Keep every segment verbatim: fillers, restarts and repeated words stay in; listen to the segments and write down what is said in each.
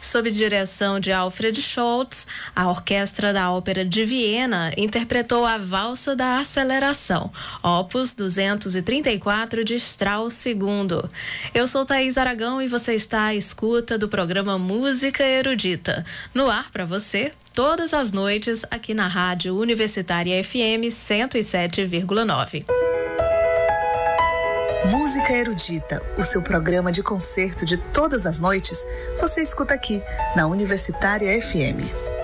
sob direção de Alfred Scholz, a Orquestra da Ópera de Viena interpretou a Valsa da Aceleração, opus duzentos e trinta e quatro de Strauss segundo. Eu sou Thaís Aragão e você está à escuta do programa Música Erudita, no ar para você todas as noites aqui na Rádio Universitária F M cento e sete vírgula nove. Música Erudita, o seu programa de concerto de todas as noites, você escuta aqui na Universitária F M.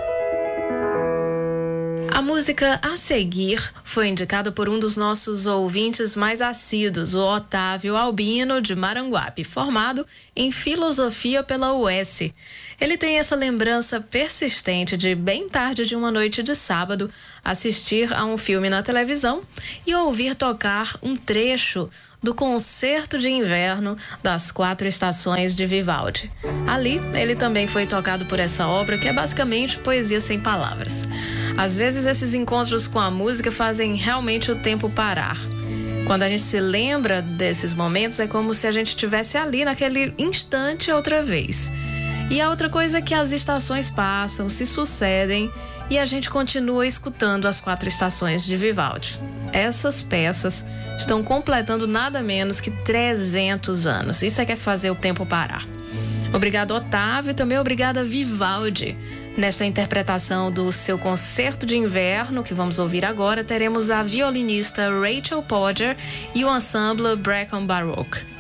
A música a seguir foi indicada por um dos nossos ouvintes mais assíduos, o Otávio Albino de Maranguape, formado em Filosofia pela U S. Ele tem essa lembrança persistente de, bem tarde de uma noite de sábado, assistir a um filme na televisão e ouvir tocar um trecho do Concerto de Inverno das Quatro Estações de Vivaldi. Ali, ele também foi tocado por essa obra, que é basicamente poesia sem palavras. Às vezes, esses encontros com a música fazem realmente o tempo parar. Quando a gente se lembra desses momentos, é como se a gente estivesse ali naquele instante outra vez. E a outra coisa é que as estações passam, se sucedem, e a gente continua escutando as Quatro Estações de Vivaldi. Essas peças estão completando nada menos que trezentos anos. Isso é que é fazer o tempo parar. Obrigado, Otávio, e também obrigada, Vivaldi. Nesta interpretação do seu Concerto de Inverno, que vamos ouvir agora, teremos a violinista Rachel Podger e o ensemble Brecon Baroque.